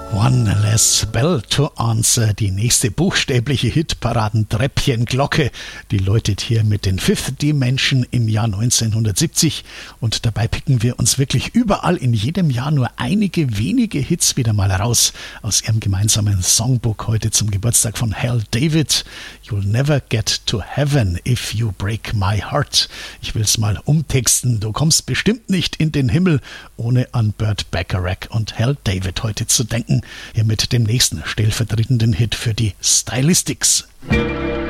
One Less Bell to Answer, die nächste buchstäbliche Hitparadentreppchenglocke, die läutet hier mit den Fifth Dimension im Jahr 1970 und dabei picken wir uns wirklich überall in jedem Jahr nur einige wenige Hits wieder mal raus aus ihrem gemeinsamen Songbook heute zum Geburtstag von Hal David. You'll never get to heaven if you break my heart. Ich will's mal umtexten, du kommst bestimmt nicht in den Himmel, ohne an Burt Bacharach und Hal David heute zu denken. Hier mit dem nächsten stellvertretenden Hit für die Stylistics.